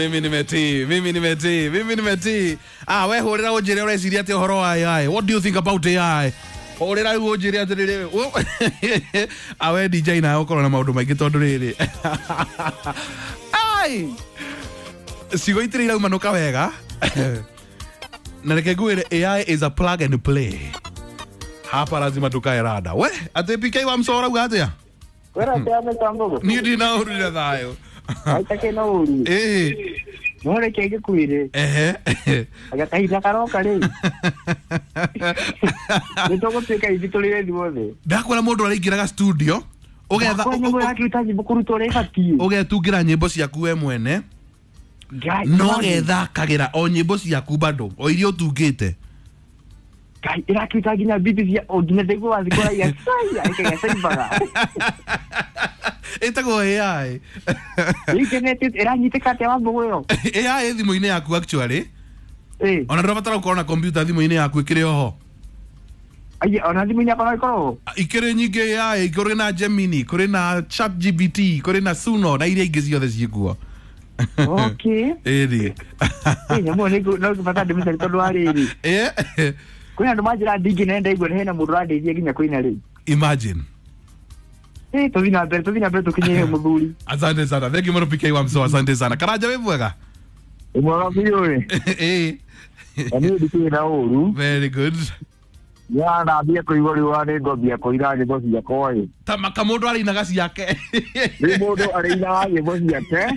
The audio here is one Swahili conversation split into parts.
Mimi nimetii. We horera ujire ureciria ati uhoro wa AI. What do you think about AI? Horera ujire ati riri. We DJ na ukorwo na maundu maingi tondu riri. Ai. Sigo itirira umanuka wega. Na reke ngwire AI is a plug and play. Hapa lazima tukae rada. We, ati PK wa msora uga atia? Wera tena tambo. Ni ndina urira thayo. Aitake na uri. Nore kege kuire. Agakahita karoka ri. Nitoko peka ibitolire ndiwothe. Ndakora mundu araingiraga studio. Ugetha nyimbo yake utaji bukuruto re fati. Ugetungira nyimbo ciaku we mwene. No gethakagira o nyimbo ciaku bado. O irio tungite. Kai irakita ginya bibi ya ogine dego wazikora ya sai aikega saibaga. Itago AI. Internet iranyite kate wa mbogo. AI thimu-ini yaku actually. Ona ndirabatara gukorwo na computer thimu-ini yaku ikire oho. Ai ona thimu-ini yakwa ikorwo. Ikire nyingi AI, kuri na Gemini, kuri na ChatGPT, kuri na Suno na iria ingi ciothe ciikuo. Okay. Eri. Nyamo no kubata ndimisa tondu ariri. Kuna ndo majira ndingi nenda igwe hena mundu randeithia ginya kuina ri. Imagine. Tuvina mbere tukinye muthuri. Asante sana. Thank you PK wa mso, asante sana. Karaja we mwega? Mwega biyo. Ani dikira uru. Very good. Ya na bia kuigori wa ne ngobia koira bosi ya koi. Tamaka mundu ari na gasi yake. Ni mundu ari na bosi yake.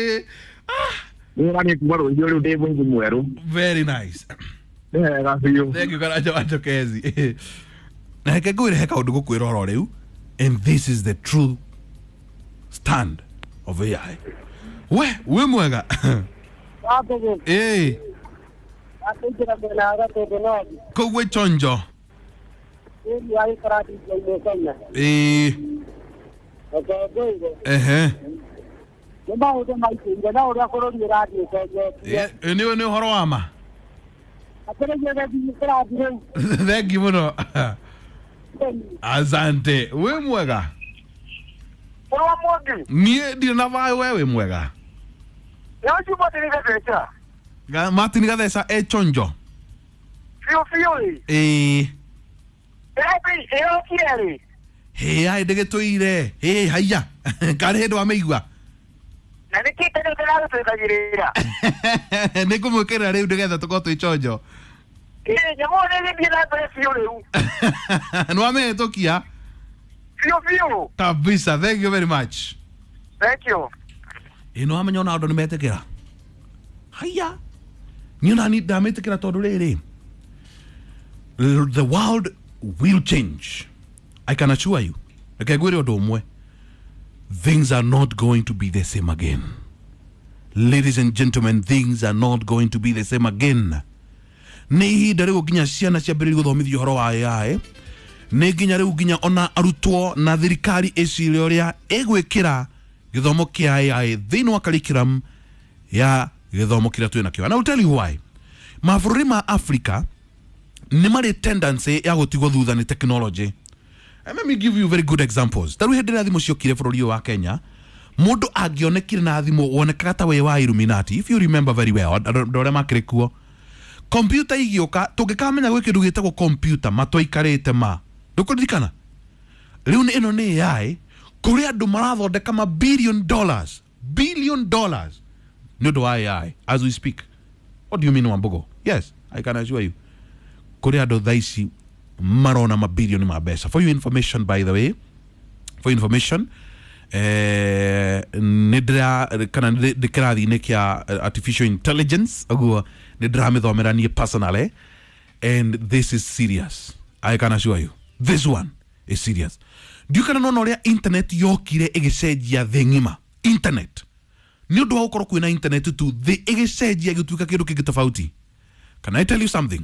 Ni rani kumaro ndio ndio mwingi mweru. Very nice. Gafiyo. Thank you Karaja wa Jokezi. Na heke gwire heka undu gukwira oro riu. And this is the true stand of AI. We mwega. Kogwe chonjo. Ni horo wama. Thank you muno. Asante. We mwega? Nie ndi na vai wewe mwega. Yaji matiniga becha. Matiniga desa chonjo. Fio. Kiere. Ai ndegetoire. Haya. Kare hendo ameigua. Na nikite ndo kana tukagirira. Nikumukira riu ndegetha tuko chonjo. Nyamone ni bila pressio leo. No ametokia. Fio. Kabisa. Thank you very much. Thank you. No amenyo na ndo nimetekera. Haya. Niona ni dametekera tondu riri. The world will change. I can assure you. Ekegwire undu umwe. Things are not going to be the same again. Ladies and gentlemen, things are not going to be the same again. Ni ihinda riu ginya ciana ciambiririe guthomithio horo wa AI. Ni ginya riu ginya ona arutwo na thirikari icire uria igwikira githomo kia AI thiini wa curriculum ya githomo kiria twina kio. And I'll tell you why. Mabũrũri ma Africa ni mari tendency ya gutigwo thutha ni technology. And let me give you very good examples. Taru hindi na thimu ciokire bũrũri wa Kenya, mundu angionekire na thimu wonekaga ta we wa Illuminati. If you remember very well, ndore makire kuo. Computer igioka tungikamenya gwe kindu gitagwo computer matwaikarite ma ndukuririkana riu ni ino ni AI kuri andu marathondeka ma billion dollars ni undu wa AI as we speak. What do you mean Wambugo? Yes, I can assure you kuri andu thaici marona ma billion ma besa. For your information, by the way, nidra kana dikirathi ne kia artificial intelligence aguo nidra mithomera nie personally, and this is serious. I can assure you this one is serious. Do you kana no ria internet yokire igicenjia thingima internet ni undu wa gukorwo kwina internet tu the igicenjia gituika kindu kingi tofauti. Can I tell you something?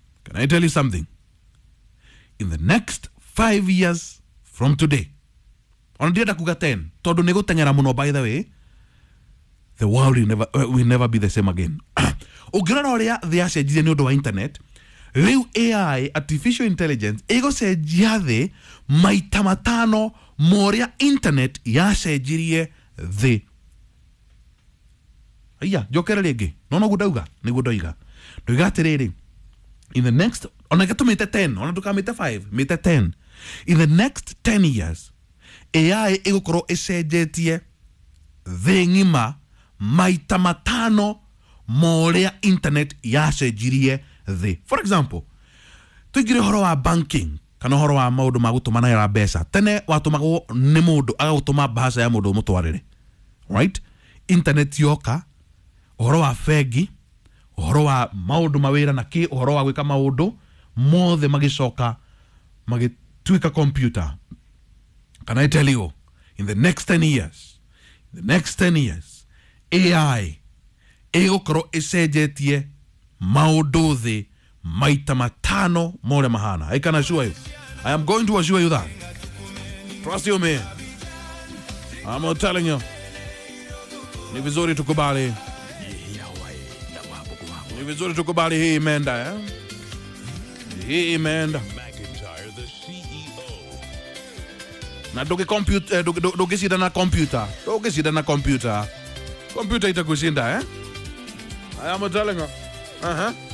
In the next 5 years from today, on ndienda kuga 10 tondu ni gutengera muno, by the way, the world will never be the same again. Ugirora uria thi acenjirie ni undu wa internet, riu AI artificial intelligence igocenjia thi maita matano moria internet yacenjirie thi. Aya, jokera lege. No gudauga, ni gudoiga. Ndoiga atiriri. In the next, ona gatumite 10, ona tukamite 5, mite 10. In the next 10 years, AI igukoro icenjetie thĩ ng'ima maita matano moria internet yacenjirie thĩ. For example, tuigire horo wa banking kana horo wa maundu ma gutumana ya mbeca. Tene watumagwo ni mundu agagutuma bahasha ya mundu mutwarire. Right? Internet yoka, horo wa fegi, horo wa maundu mawira na ki horo wa gwika maundu mothe magicoka magituika computer. Can I tell you, in the next 10 years, AI igukoro icenjetie maundu thi maita matano more mahana. I can assure you. I am going to assure you that. Trust you, man. I'm telling you. Ni vizuri tukubali. Ni vizuri tukubali hii imeenda, eh? Hii imeenda. Na doge computer, doge shida na computer. Doge shida na computer. Computer itakushinda, eh? I am telling you.